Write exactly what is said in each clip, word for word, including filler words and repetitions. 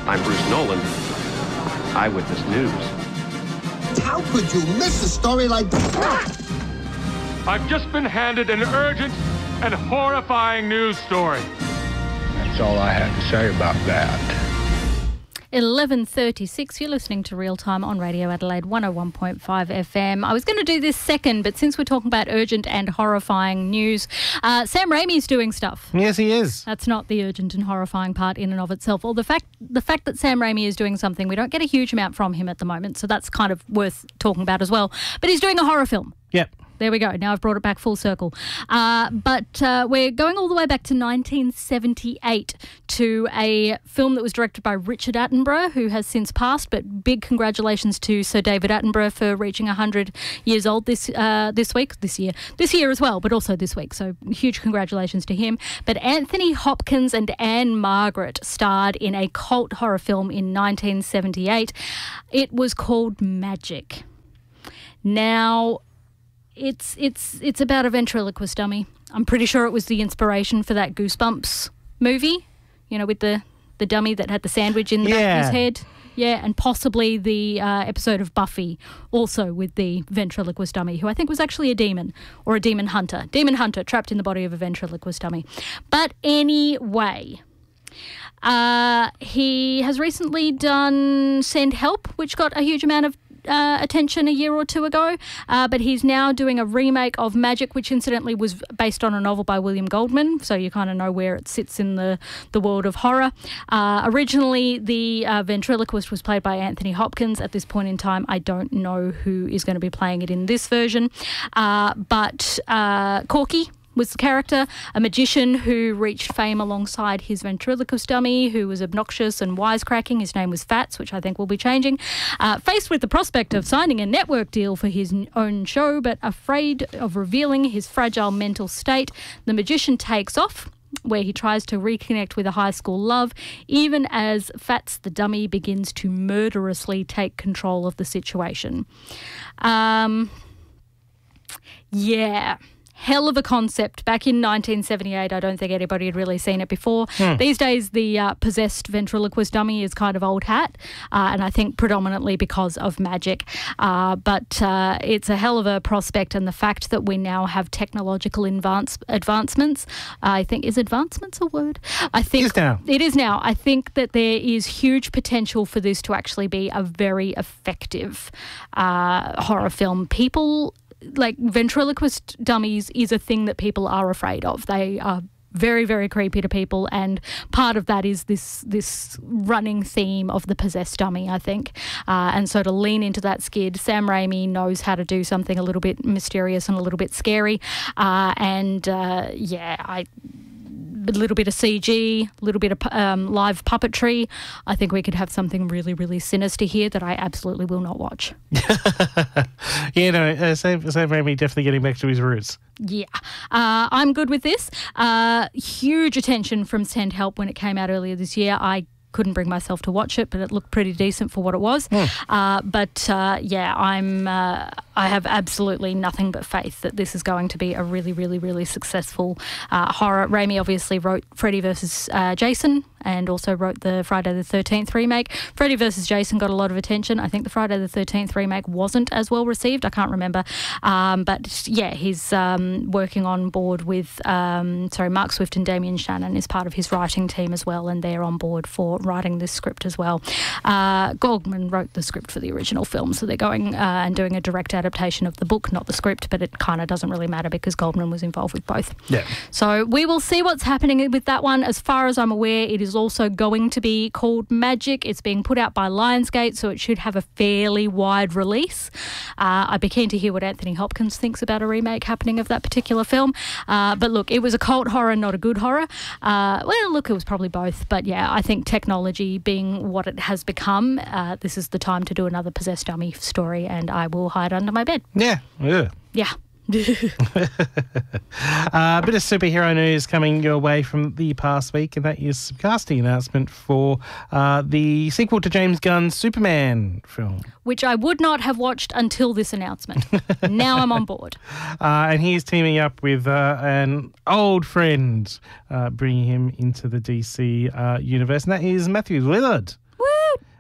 I'm Bruce Nolan, Eyewitness News. How could you miss a story like that? I've just been handed an urgent and horrifying news story. That's all I have to say about that. eleven thirty-six, you're listening to Real Time on Radio Adelaide one oh one point five F M. I was going to do this second, but since we're talking about urgent and horrifying news, uh, Sam Raimi's doing stuff. Yes, he is. That's not the urgent and horrifying part in and of itself. Or the fact the fact that Sam Raimi is doing something, we don't get a huge amount from him at the moment, so that's kind of worth talking about as well. But he's doing a horror film. Yep. There we go. Now I've brought it back full circle. Uh, but uh, we're going all the way back to nineteen seventy-eight to a film that was directed by Richard Attenborough, who has since passed. But big congratulations to Sir David Attenborough for reaching one hundred years old this uh, this week, this year, this year as well, but also this week. So huge congratulations to him. But Anthony Hopkins and Anne Margaret starred in a cult horror film in nineteen seventy-eight. It was called Magic. Now, It's it's it's about a ventriloquist dummy. I'm pretty sure it was the inspiration for that Goosebumps movie, you know, with the, the dummy that had the sandwich in the back of his head. Yeah, and possibly the uh, episode of Buffy, also with the ventriloquist dummy, who I think was actually a demon or a demon hunter. Demon hunter trapped in the body of a ventriloquist dummy. But anyway, uh, he has recently done Send Help, which got a huge amount of Uh, attention a year or two ago, uh, but he's now doing a remake of Magic, which incidentally was based on a novel by William Goldman, so you kind of know where it sits in the, the world of horror. Uh, originally, the uh, ventriloquist was played by Anthony Hopkins. At this point in time, I don't know who is going to be playing it in this version, uh, but uh, Corky was the character, a magician who reached fame alongside his ventriloquist dummy, who was obnoxious and wisecracking. His name was Fats, which I think will be changing. Uh, faced with the prospect of signing a network deal for his own show, but afraid of revealing his fragile mental state, the magician takes off, where he tries to reconnect with a high school love, even as Fats the dummy begins to murderously take control of the situation. Um, yeah... Hell of a concept. Back in nineteen seventy-eight, I don't think anybody had really seen it before. Hmm. These days, the uh, possessed ventriloquist dummy is kind of old hat, uh, and I think predominantly because of Magic. Uh, but uh, it's a hell of a prospect, and the fact that we now have technological advance advancements, uh, I think, is advancements a word? I think it is now. It is now. I think that there is huge potential for this to actually be a very effective uh, horror film. People... Like, ventriloquist dummies is a thing that people are afraid of. They are very, very creepy to people, and part of that is this this running theme of the possessed dummy, I think. Uh, and so to lean into that skid, Sam Raimi knows how to do something a little bit mysterious and a little bit scary. Uh, and, uh, yeah, I... a little bit of C G, a little bit of um, live puppetry. I think we could have something really, really sinister here that I absolutely will not watch. yeah, no, uh, Sam, Sam Raimi definitely getting back to his roots. Yeah. Uh, I'm good with this. Uh, huge attention from Send Help when it came out earlier this year. I couldn't bring myself to watch it, but it looked pretty decent for what it was. Mm. Uh, but uh, yeah, I'm. Uh, I have absolutely nothing but faith that this is going to be a really, really, really successful uh, horror. Raimi obviously wrote Freddy versus uh, Jason and also wrote the Friday the thirteenth remake. Freddy versus Jason got a lot of attention. I think the Friday the thirteenth remake wasn't as well received. I can't remember. Um, but yeah, he's um, working on board with, um, sorry, Mark Swift and Damien Shannon is part of his writing team as well, and they're on board for writing this script as well. Uh, Goldman wrote the script for the original film, so they're going uh, and doing a direct adaptation of the book, not the script, but it kind of doesn't really matter because Goldman was involved with both. Yeah. So we will see what's happening with that one. As far as I'm aware, it is also going to be called Magic. It's being put out by Lionsgate, so it should have a fairly wide release. Uh, I'd be keen to hear what Anthony Hopkins thinks about a remake happening of that particular film. Uh, but look, it was a cult horror, not a good horror. Uh, well, look, it was probably both. But yeah, I think technology being what it has become, uh, this is the time to do another possessed dummy story, and I will hide under my bed. Yeah. Yeah. Yeah. uh, a bit of superhero news coming your way from the past week, and that is some casting announcement for uh, the sequel to James Gunn's Superman film. Which I would not have watched until this announcement. Now I'm on board. Uh, and he's teaming up with uh, an old friend, uh, bringing him into the D C uh, universe, and that is Matthew Lillard. Woo!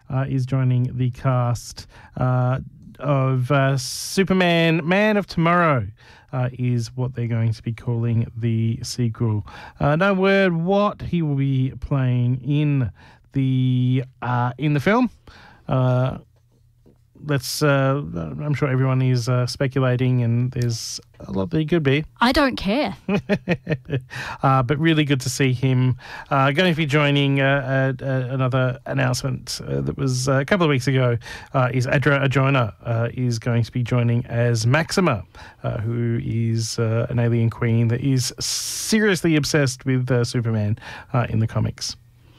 uh, is joining the cast uh, of uh, Superman, Man of Tomorrow. Uh, is what they're going to be calling the sequel. Uh, no word what he will be playing in the uh, in the film. Uh, let's. Uh, I'm sure everyone is uh, speculating, and there's a lot that he could be. I don't care. uh, but really good to see him uh, going to be joining uh, uh, uh, another announcement uh, that was uh, a couple of weeks ago. Uh, is Adra Arjona uh, is going to be joining as Maxima, uh, who is uh, an alien queen that is seriously obsessed with uh, Superman uh, in the comics.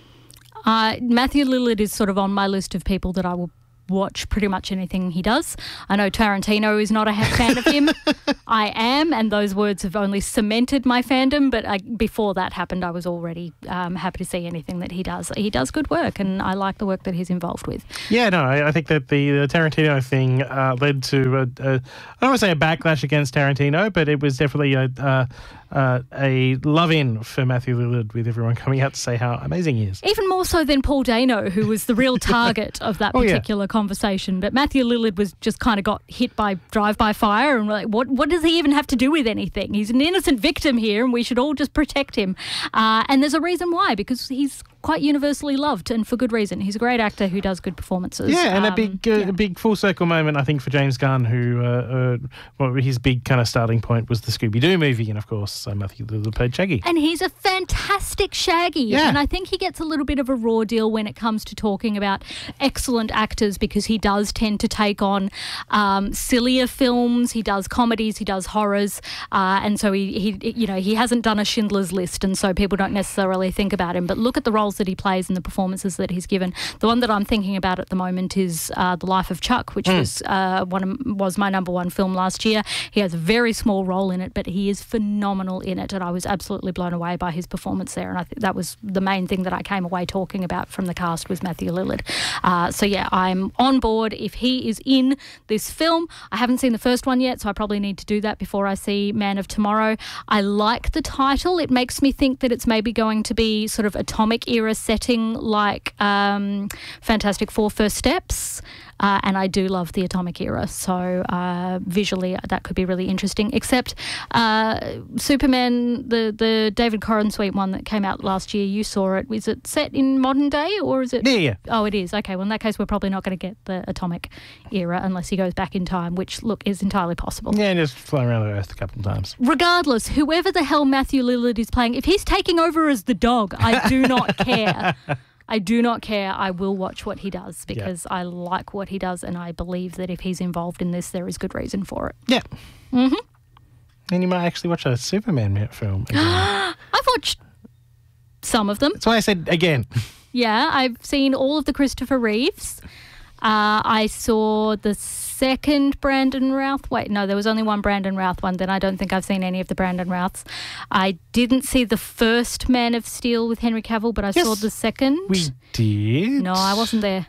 Uh, Matthew Lillard is sort of on my list of people that I will watch pretty much anything he does. I know Tarantino is not a fan of him. I am, and those words have only cemented my fandom, but I, before that happened, I was already um, happy to see anything that he does. He does good work, and I like the work that he's involved with. Yeah, no, I, I think that the, the Tarantino thing uh, led to, a, a, I don't want to say a backlash against Tarantino, but it was definitely a... Uh, Uh, a love-in for Matthew Lillard, with everyone coming out to say how amazing he is. Even more so than Paul Dano, who was the real target of that oh, particular yeah. conversation. But Matthew Lillard was just kind of got hit by drive-by fire, and we're like, what, what does he even have to do with anything? He's an innocent victim here, and we should all just protect him. Uh, and there's a reason why, because he's quite universally loved, and for good reason. He's a great actor who does good performances. Yeah, and um, a big, uh, yeah. a big full circle moment, I think, for James Gunn, who uh, uh, well, his big kind of starting point was the Scooby-Doo movie, and of course, uh, Matthew Lillard played Shaggy. And he's a fantastic Shaggy. Yeah. And I think he gets a little bit of a raw deal when it comes to talking about excellent actors, because he does tend to take on um, sillier films. He does comedies, he does horrors, uh, and so he, he, you know, he hasn't done a Schindler's List, and so people don't necessarily think about him. But look at the roles that he plays and the performances that he's given. The one that I'm thinking about at the moment is uh, The Life of Chuck, which mm. was uh, one of, was my number one film last year. He has a very small role in it, but he is phenomenal in it, and I was absolutely blown away by his performance there. And I think that was the main thing that I came away talking about from the cast was Matthew Lillard. Uh, so yeah, I'm on board if he is in this film. I haven't seen the first one yet, so I probably need to do that before I see Man of Tomorrow. I like the title. It makes me think that it's maybe going to be sort of atomic era setting, like um, Fantastic Four First Steps. Uh, and I do love the atomic era, so uh, visually that could be really interesting. Except uh, Superman, the, the David Corenswet one that came out last year, you saw it. Is it set in modern day, or is it? Yeah, yeah. Oh, it is. Okay, well, in that case, we're probably not going to get the atomic era unless he goes back in time, which, look, is entirely possible. Yeah, and just flying around the Earth a couple of times. Regardless, whoever the hell Matthew Lillard is playing, if he's taking over as the dog, I do not care. I do not care. I will watch what he does, because yeah. I like what he does, and I believe that if he's involved in this, there is good reason for it. Yeah. Mm-hmm. And you might actually watch a Superman film again. I've watched some of them. That's why I said again. Yeah, I've seen all of the Christopher Reeves. Uh, I saw the second Brandon Routh. Wait, no, there was only one Brandon Routh one. Then I don't think I've seen any of the Brandon Rouths. I didn't see the first Man of Steel with Henry Cavill, but I yes, saw the second. We did. No, I wasn't there.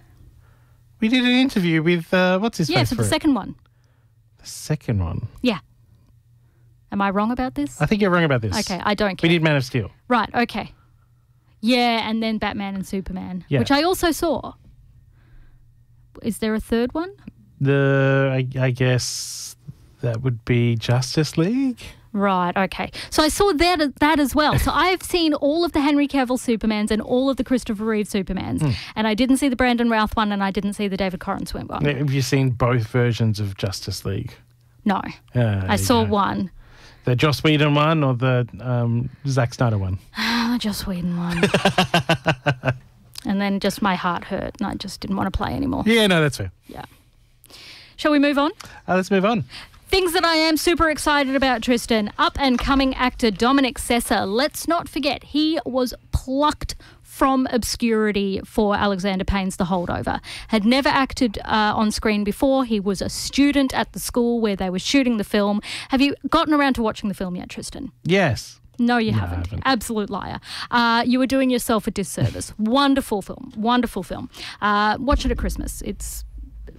We did an interview with, uh, what's his yeah, face for for the it? second one. The second one? Yeah. Am I wrong about this? I think you're wrong about this. Okay, I don't care. We did Man of Steel. Right, okay. Yeah, and then Batman and Superman, yeah. which I also saw. Is there a third one? The, I, I guess that would be Justice League. Right, okay. So I saw that that as well. So I've seen all of the Henry Cavill Supermans and all of the Christopher Reeve Supermans. Mm. And I didn't see the Brandon Routh one, and I didn't see the David Corenswet one. Have you seen both versions of Justice League? No. Uh, I saw go. one. The Joss Whedon one or the um, Zack Snyder one? Ah, Joss Whedon one. And then just my heart hurt, and I just didn't want to play anymore. Yeah, no, that's fair. Yeah. Shall we move on? Uh, let's move on. Things that I am super excited about, Tristan. Up-and-coming actor Dominic Sessa. Let's not forget, he was plucked from obscurity for Alexander Payne's The Holdover. Had never acted uh, on screen before. He was a student at the school where they were shooting the film. Have you gotten around to watching the film yet, Tristan? Yes. No, you no, haven't. I haven't. Absolute liar. Uh, you were doing yourself a disservice. Wonderful film. Wonderful film. Uh, watch it at Christmas. It's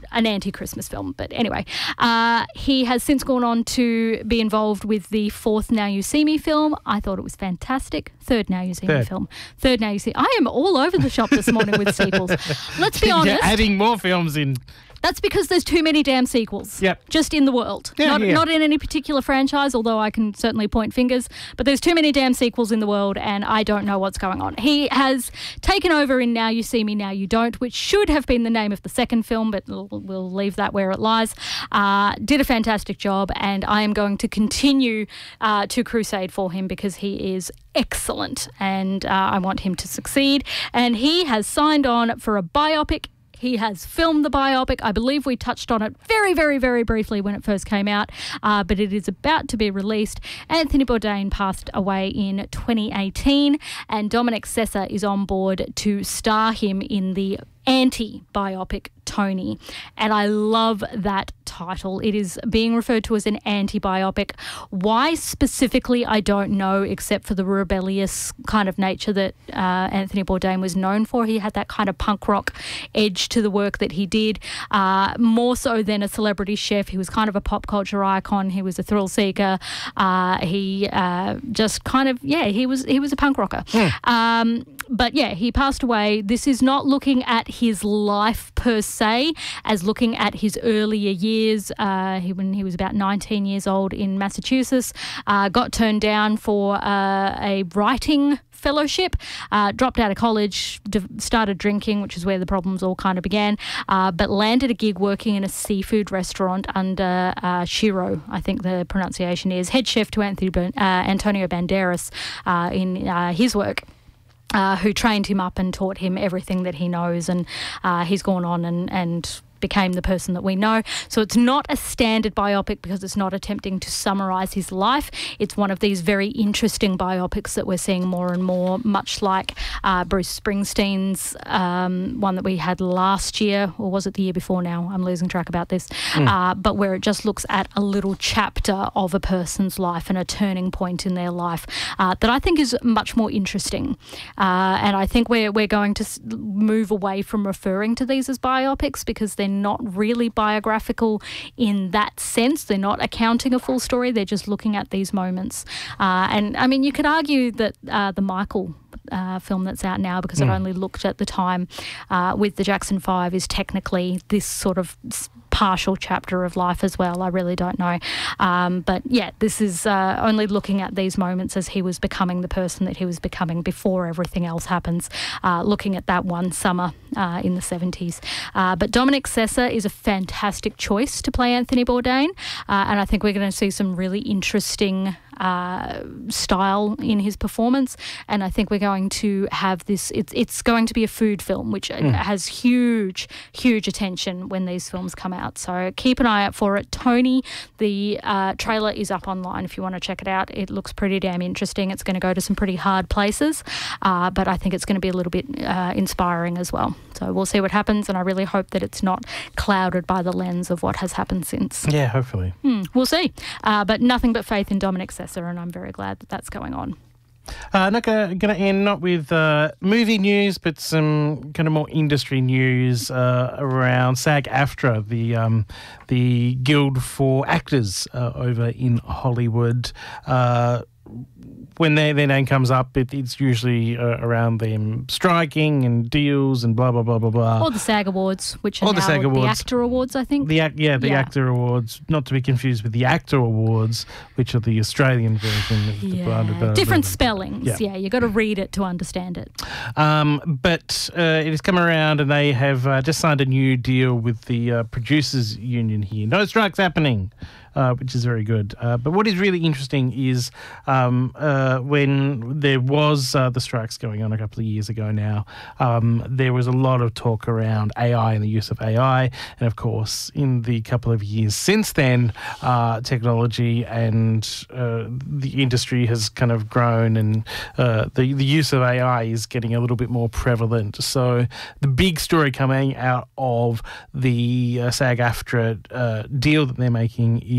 an anti-Christmas film. But anyway, uh, he has since gone on to be involved with the fourth Now You See Me film. I thought it was fantastic. Third Now You See Third. Me film. Third Now You See. I am all over the shop this morning with sequels. Let's be honest. You're adding more films in. That's because there's too many damn sequels. Yep. Just in the world. Yeah, not, yeah. not in any particular franchise, although I can certainly point fingers. But there's too many damn sequels in the world, and I don't know what's going on. He has taken over in Now You See Me, Now You Don't, which should have been the name of the second film, but we'll, we'll leave that where it lies. Uh, did a fantastic job, and I am going to continue uh, to crusade for him because he is excellent, and uh, I want him to succeed. And he has signed on for a biopic. He has filmed the biopic. I believe we touched on it very, very, very briefly when it first came out, uh, but it is about to be released. Anthony Bourdain passed away in twenty eighteen, and Dominic Sessa is on board to star him in the anti-biopic Tony. And I love that title. It is being referred to as an anti-biopic. Why specifically, I don't know, except for the rebellious kind of nature that uh, Anthony Bourdain was known for. He had that kind of punk rock edge to the work that he did, uh, more so than a celebrity chef. He was kind of a pop culture icon. He was a thrill seeker. Uh, he uh, just kind of, yeah, he was he was a punk rocker. Mm. Um, but yeah, he passed away. This is not looking at his life per se, as looking at his earlier years. Uh, he, when he was about nineteen years old in Massachusetts, uh, got turned down for uh, a writing fellowship, uh, dropped out of college, d- started drinking, which is where the problems all kind of began, uh, but landed a gig working in a seafood restaurant under uh, Shiro, I think the pronunciation is, head chef to Anthony, uh, Antonio Banderas uh, in uh, his work. Uh, who trained him up and taught him everything that he knows, and uh, he's gone on and, and became the person that we know. So it's not a standard biopic because it's not attempting to summarise his life. It's one of these very interesting biopics that we're seeing more and more, much like uh, Bruce Springsteen's um, one that we had last year, or was it the year before now? I'm losing track about this. Mm. Uh, but where it just looks at a little chapter of a person's life and a turning point in their life uh, that I think is much more interesting. Uh, and I think we're, we're going to move away from referring to these as biopics because they're not really biographical in that sense. They're not accounting a full story. They're just looking at these moments. Uh, and, I mean, you could argue that uh, the Michael uh, film that's out now, because mm. it only looked at the time uh, with the Jackson Five, is technically this sort of partial chapter of life as well. I really don't know. Um, but, yeah, this is uh, only looking at these moments as he was becoming the person that he was becoming before everything else happens, uh, looking at that one summer uh, in the seventies. Uh, but Dominic Sessa is a fantastic choice to play Anthony Bourdain, uh, and I think we're going to see some really interesting uh, style in his performance, and I think we're going to have this, it's, it's going to be a food film, which mm. has huge, huge attention when these films come out. So keep an eye out for it. Tony, the uh, trailer is up online if you want to check it out. It looks pretty damn interesting. It's going to go to some pretty hard places, uh, but I think it's going to be a little bit uh, inspiring as well. So we'll see what happens, and I really hope that it's not clouded by the lens of what has happened since. Yeah, hopefully. Hmm, we'll see. Uh, but nothing but faith in Dominic Sessa, and I'm very glad that that's going on. Uh, not going to end not with uh, movie news, but some kind of more industry news uh, around SAG-AFTRA, the um, the Guild for Actors uh, over in Hollywood. Uh, when their, their name comes up, it, it's usually uh, around them striking and deals and blah, blah, blah, blah, blah. Or the SAG Awards, which are or the now SAG Awards. the ACTRA Awards, I think. The Yeah, the yeah. ACTRA Awards, not to be confused with the ACTOR Awards, which are the Australian version of yeah. the blah, blah, blah, Different blah, blah. spellings. Yeah, yeah you got to read it to understand it. Um, but uh, it has come around and they have uh, just signed a new deal with the uh, Producers Union here. No strikes happening. Uh, which is very good. Uh, but what is really interesting is um, uh, when there was uh, the strikes going on a couple of years ago now, um, there was a lot of talk around A I and the use of A I. And, of course, in the couple of years since then, uh, technology and uh, the industry has kind of grown, and uh, the, the use of A I is getting a little bit more prevalent. So the big story coming out of the uh, SAG-AFTRA uh, deal that they're making is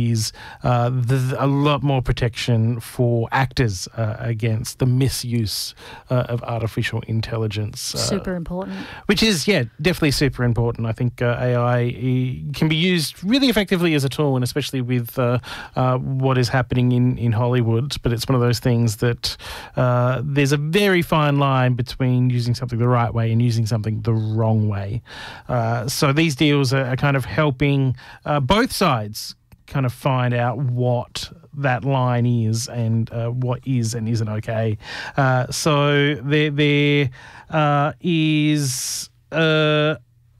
is uh, there's a lot more protection for actors uh, against the misuse uh, of artificial intelligence. Uh, Super important. Which is, yeah, definitely super important. I think uh, A I can be used really effectively as a tool, and especially with uh, uh, what is happening in, in Hollywood. But it's one of those things that uh, there's a very fine line between using something the right way and using something the wrong way. Uh, so these deals are, are kind of helping uh, both sides kind of find out what that line is and uh, what is and isn't okay. Uh, so there, there uh, is uh,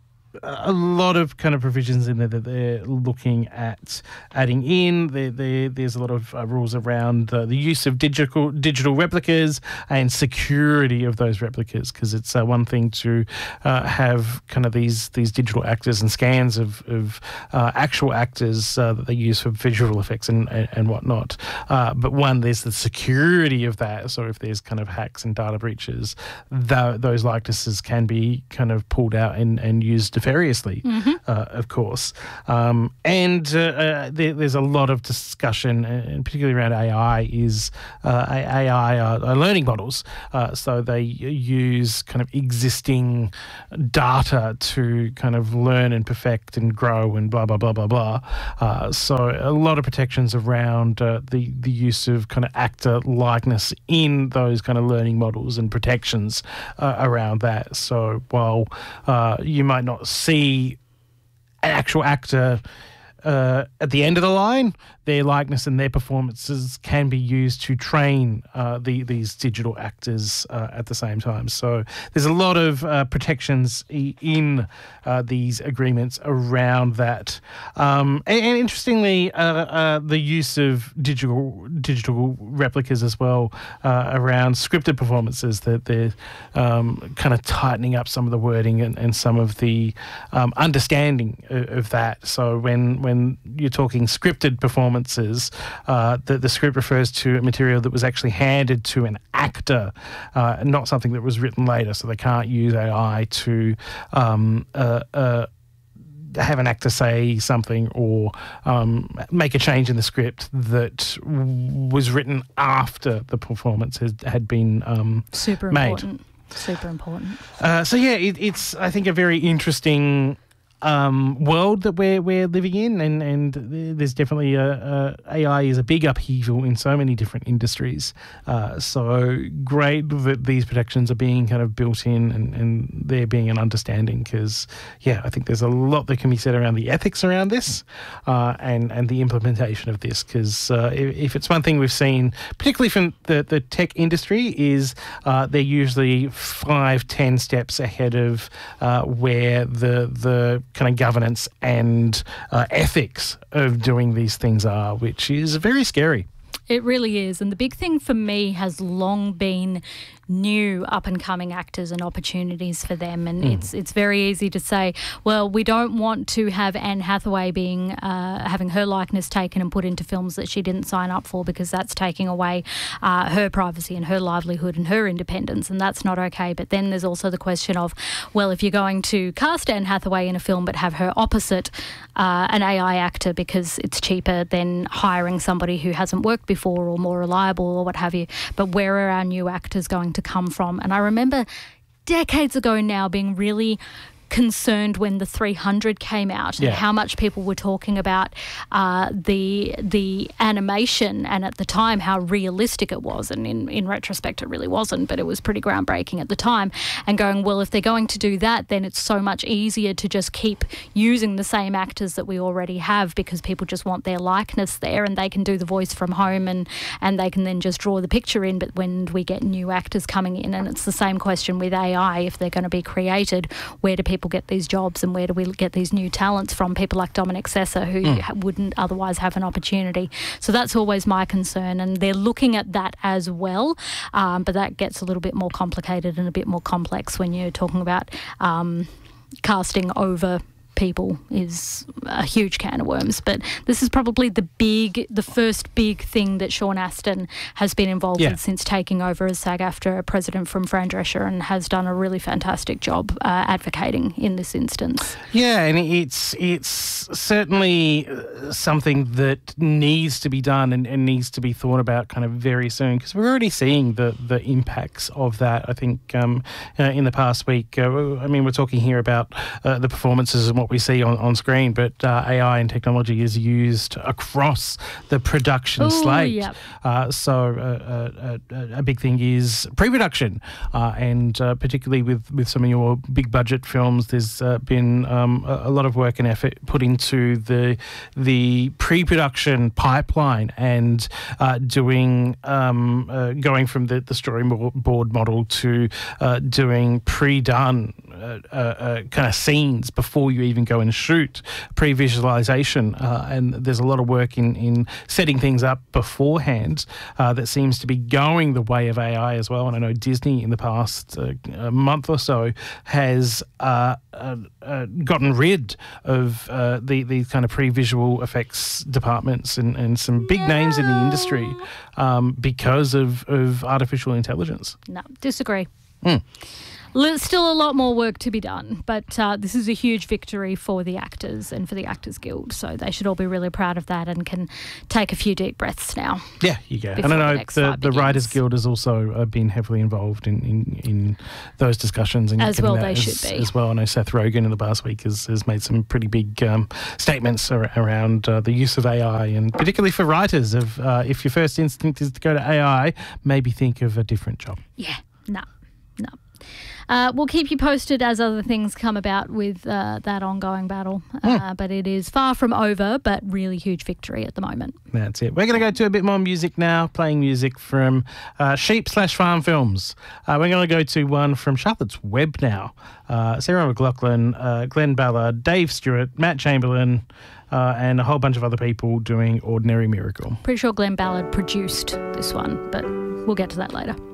a lot of kind of provisions in there that they're looking at adding in. There, there, there's a lot of uh, rules around uh, the use of digital digital replicas and security of those replicas, because it's uh, one thing to uh, have kind of these these digital actors and scans of, of uh, actual actors uh, that they use for visual effects and, and, and whatnot. Uh, but one, there's the security of that. So if there's kind of hacks and data breaches, th- those likenesses can be kind of pulled out and, and used nefariously, mm-hmm. uh, of course. Um, and uh, uh, there, there's a lot of discussion, and particularly around A I, is uh, A I are, are learning models. Uh, so they use kind of existing data to kind of learn and perfect and grow and blah, blah, blah, blah, blah. Uh, so a lot of protections around uh, the, the use of kind of actor likeness in those kind of learning models and protections uh, around that. So while uh, you might not see an actual actor uh, at the end of the line, their likeness and their performances can be used to train uh, the, these digital actors uh, at the same time. So there's a lot of uh, protections e- in uh, these agreements around that. Um, and, and interestingly, uh, uh, the use of digital digital replicas as well uh, around scripted performances, that they're um, kind of tightening up some of the wording and, and some of the um, understanding of, of that. So when when you're talking scripted performances, Uh, the, the script refers to a material that was actually handed to an actor, uh, not something that was written later. So they can't use A I to um, uh, uh, have an actor say something or um, make a change in the script that w- was written after the performance has, had been um, Super made. important. Super important. Uh, so yeah, it, it's I think a very interesting Um, world that we're we're living in, and and there's definitely a, a A I is a big upheaval in so many different industries. Uh, so great that these protections are being kind of built in, and, and there being an understanding, because yeah, I think there's a lot that can be said around the ethics around this, uh, and and the implementation of this. Because uh, if, if it's one thing we've seen, particularly from the the tech industry, is uh, they're usually five, ten steps ahead of uh, where the the kind of governance and uh, ethics of doing these things are, which is very scary. It really is. And the big thing for me has long been new up-and-coming actors and opportunities for them. And mm. it's it's very easy to say, well, we don't want to have Anne Hathaway being uh, having her likeness taken and put into films that she didn't sign up for, because that's taking away uh, her privacy and her livelihood and her independence, and that's not okay. But then there's also the question of, well, if you're going to cast Anne Hathaway in a film but have her opposite uh, an A I actor because it's cheaper than hiring somebody who hasn't worked before or more reliable or what have you, but where are our new actors going to come from? And I remember decades ago now being really concerned when the three hundred came out and yeah. how much people were talking about uh, the the animation, and at the time how realistic it was, and in, in retrospect it really wasn't, but it was pretty groundbreaking at the time, and going, well, if they're going to do that, then it's so much easier to just keep using the same actors that we already have, because people just want their likeness there and they can do the voice from home and, and they can then just draw the picture in. But when we get new actors coming in, and it's the same question with A I, if they're going to be created, where do people get these jobs and where do we get these new talents from? People like Dominic Sessa, who mm. wouldn't otherwise have an opportunity. So that's always my concern, and they're looking at that as well, um, but that gets a little bit more complicated and a bit more complex when you're talking about um, casting over people is a huge can of worms. But this is probably the big, the first big thing that Sean Astin has been involved Yeah. with since taking over as SAG-AFTRA president from Fran Drescher, and has done a really fantastic job uh, advocating in this instance. Yeah, and it's it's certainly uh, something that needs to be done and, and needs to be thought about kind of very soon, because we're already seeing the, the impacts of that. I think um, uh, in the past week, uh, I mean, we're talking here about uh, the performances and what we see on, on screen, but uh, A I and technology is used across the production Ooh, slate. yep. Uh, so uh, uh, a big thing is pre-production, uh, and uh, particularly with, with some of your big budget films, there's uh, been um, a, a lot of work and effort put into the the pre-production pipeline and uh, doing um, uh, going from the, the storyboard model to uh, doing pre-done uh, uh, uh, kind of scenes before you even go and shoot, pre-visualization, uh, and there's a lot of work in, in setting things up beforehand uh, that seems to be going the way of A I as well. And I know Disney in the past uh, a month or so has uh, uh, uh, gotten rid of uh, the these kind of pre-visual effects departments and, and some big names in the industry um, because of, of artificial intelligence. No, disagree. Mm. Li- Still a lot more work to be done, but uh, this is a huge victory for the actors and for the Actors Guild, so they should all be really proud of that and can take a few deep breaths now. Yeah, you go. And Before I the know next the, fight the Writers begins. Guild has also uh, been heavily involved in, in, in those discussions. And As given well that they as, should be. As well, I know Seth Rogen in the past week has, has made some pretty big um, statements ar- around uh, the use of A I, and particularly for writers, of uh, if your first instinct is to go to A I, maybe think of a different job. Yeah, no, no. Uh, we'll keep you posted as other things come about with uh, that ongoing battle. Uh, but it is far from over, but really huge victory at the moment. That's it. We're going to go to a bit more music now, playing music from uh, Sheep slash Farm Films. Uh, we're going to go to one from Charlotte's Web now. Uh, Sarah McLachlan, uh, Glenn Ballard, Dave Stewart, Matt Chamberlain, uh, and a whole bunch of other people doing Ordinary Miracle. Pretty sure Glenn Ballard produced this one, but we'll get to that later.